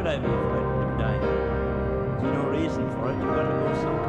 bleiben, wir Freunde, mit dein. See no reason for it, you gotta go sometime.